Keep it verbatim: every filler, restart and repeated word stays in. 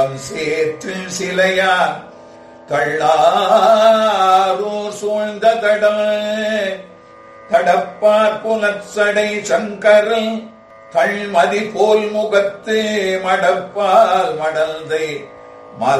சேற்றில் சிலையார் தள்ளாரூர் சூழ்ந்த தடம் தடப்பார் புலச்சடை சங்கரல் கள்மதி போல் முகத்து மடப்பால் மடல்தை